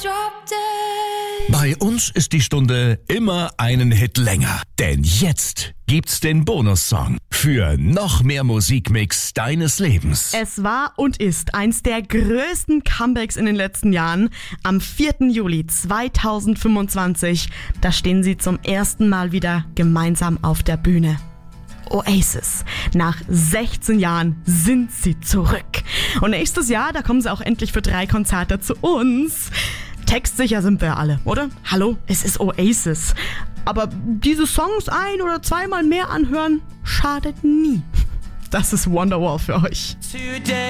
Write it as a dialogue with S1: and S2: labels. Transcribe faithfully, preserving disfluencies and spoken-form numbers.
S1: drop dead.
S2: Bei uns ist die Stunde immer einen Hit länger. Denn jetzt gibt's den Bonussong für noch mehr Musikmix deines Lebens.
S3: Es war und ist eins der größten Comebacks in den letzten Jahren. Am vierten Juli zweitausendfünfundzwanzig, da stehen sie zum ersten Mal wieder gemeinsam auf der Bühne. Oasis. Nach sechzehn Jahren sind sie zurück. Und nächstes Jahr, da kommen sie auch endlich für drei Konzerte zu uns. Textsicher sind wir alle, oder? Hallo, es ist Oasis. Aber diese Songs ein- oder zweimal mehr anhören, schadet nie. Das ist Wonderwall für euch.
S1: Today